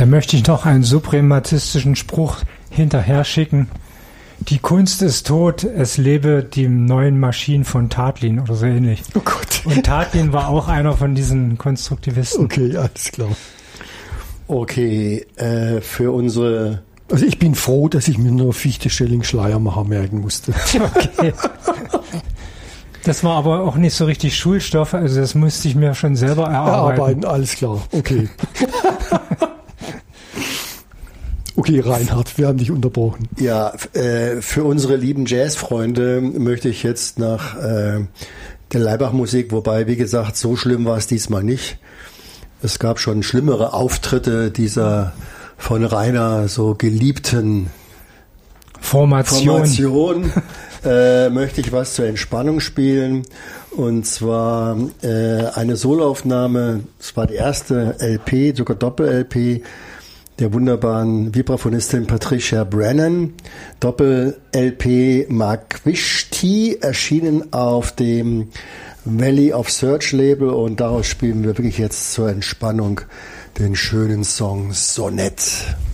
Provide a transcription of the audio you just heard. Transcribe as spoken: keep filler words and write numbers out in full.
Da möchte ich noch einen suprematistischen Spruch hinterher schicken. Die Kunst ist tot, es lebe die neuen Maschinen von Tatlin oder so ähnlich. Oh Gott. Und Tatlin war auch einer von diesen Konstruktivisten. Okay, alles klar. Okay, äh, für unsere... Also ich bin froh, dass ich mir nur Fichte, Schelling, Schleiermacher merken musste. Okay. Das war aber auch nicht so richtig Schulstoff, also das musste ich mir schon selber erarbeiten. Erarbeiten, alles klar, okay. Okay, Reinhard, wir haben dich unterbrochen. Ja, äh, für unsere lieben Jazzfreunde möchte ich jetzt nach äh, der Laibach-Musik, wobei, wie gesagt, so schlimm war es diesmal nicht. Es gab schon schlimmere Auftritte dieser von Rainer so geliebten Formation. Formation äh, möchte ich was zur Entspannung spielen. Und zwar äh, eine Soloaufnahme, es war die erste L P, sogar Doppel-L P, der wunderbaren Vibraphonistin Patricia Brennan. Doppel-L P Magwishti, erschienen auf dem Valley of Search Label, und daraus spielen wir wirklich jetzt zur Entspannung den schönen Song Sonett.